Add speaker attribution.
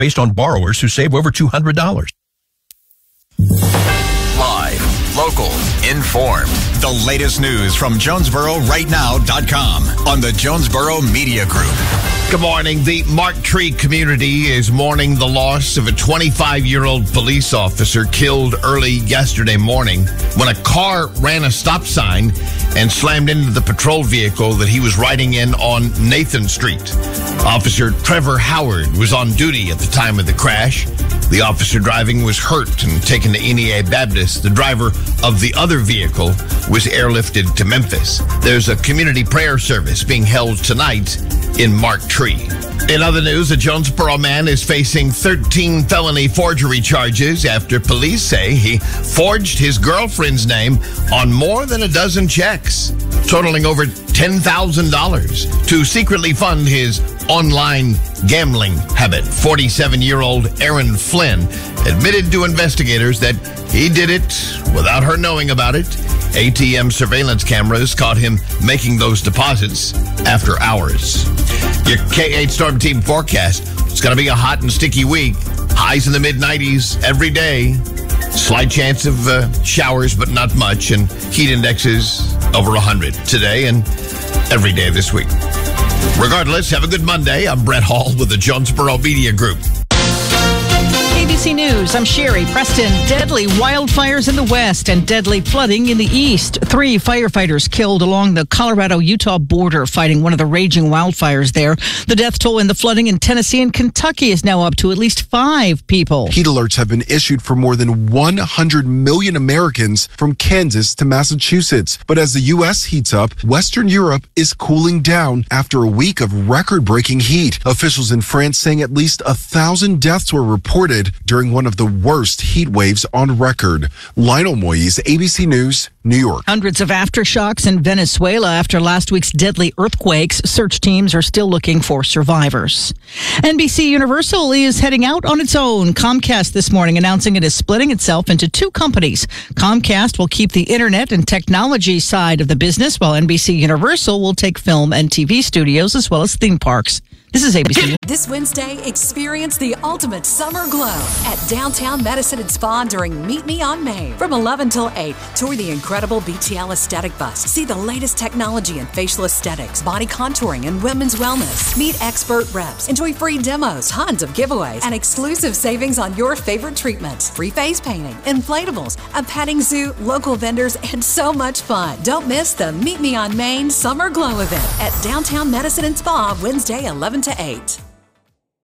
Speaker 1: based on borrowers who save over $200.
Speaker 2: Live, local, informed. The latest news from JonesboroRightNow.com on the Jonesboro Media Group.
Speaker 3: Good morning. The Mark Tree community is mourning the loss of a 25-year-old police officer killed early yesterday morning when a car ran a stop sign and slammed into the patrol vehicle that he was riding in on Nathan Street. Officer Trevor Howard was on duty at the time of the crash. The officer driving was hurt and taken to NEA Baptist. The driver of the other vehicle was airlifted to Memphis. There's a community prayer service being held tonight in Mark Tree. In other news, a Jonesboro man is facing 13 felony forgery charges after police say he forged his girlfriend's name on more than a dozen checks, totaling over $10,000 to secretly fund his online gambling habit. 47-year-old Aaron Flynn admitted to investigators that he did it without her knowing about it. ATM surveillance cameras caught him making those deposits after hours. Your K8 Storm Team forecast. It's going to be a hot and sticky week. Highs in the mid-90s every day. Slight chance of showers, but not much. And heat indexes over 100 today and every day this week. Regardless, have a good Monday. I'm Brett Hall with the Jonesboro Media Group.
Speaker 4: ABC News, I'm Sherry Preston. Deadly wildfires in the west and deadly flooding in the east. 3 firefighters killed along the Colorado-Utah border fighting one of the raging wildfires there. The death toll in the flooding in Tennessee and Kentucky is now up to at least 5 people.
Speaker 5: Heat alerts have been issued for more than 100 million Americans from Kansas to Massachusetts. But as the U.S. heats up, Western Europe is cooling down after a week of record-breaking heat. Officials in France saying at least 1,000 deaths were reported during one of the worst heat waves on record. Lionel Moyes, ABC News, New York.
Speaker 4: Hundreds of aftershocks in Venezuela after last week's deadly earthquakes. Search teams are still looking for survivors. NBC Universal is heading out on its own. Comcast this morning announcing it is splitting itself into 2 companies. Comcast will keep the internet and technology side of the business, while NBC Universal will take film and TV studios as well as theme parks. This is ABC.
Speaker 6: This Wednesday, experience the ultimate summer glow at Downtown Medicine and Spa during Meet Me on Main. From 11 till 8, tour the incredible BTL Aesthetic Bus. See the latest technology in facial aesthetics, body contouring, and women's wellness. Meet expert reps. Enjoy free demos, tons of giveaways, and exclusive savings on your favorite treatments. Free face painting, inflatables, a petting zoo, local vendors, and so much fun. Don't miss the Meet Me on Main Summer Glow event at Downtown Medicine and Spa Wednesday, 11 to 8.